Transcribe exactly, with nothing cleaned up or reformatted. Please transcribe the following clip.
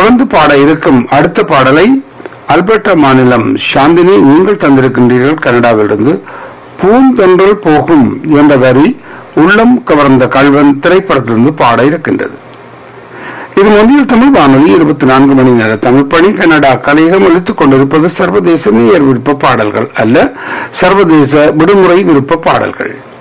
தொடர்ந்து பாட இருக்கும் அடுத்த பாடலை அல்பர்டா மாநிலம் சாந்தினி நீங்கள் தந்திருக்கின்றீர்கள். கனடாவிலிருந்து பூந்தென்றல் போகும் என்ற வரி உள்ளம் கவர்ந்த கல்வன் திரைப்படத்திலிருந்து பாட இருக்கின்றது. இது மொழியில் தமிழ் வானொலி இருபத்தி நான்கு மணி நேர தமிழ் பணி. கனடா கலையகம் அளித்துக் கொண்டிருப்பது சர்வதேச நேயர் விருப்ப பாடல்கள் அல்ல, சர்வதேச விடுமுறை விருப்ப பாடல்கள்.